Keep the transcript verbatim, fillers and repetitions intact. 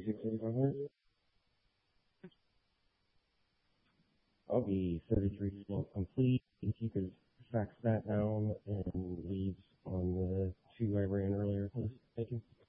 thirty-six, thirty-five hundred. I'll be thirty-three slope complete. If you could fax that down and leave on the two I ran earlier, please. Thank you.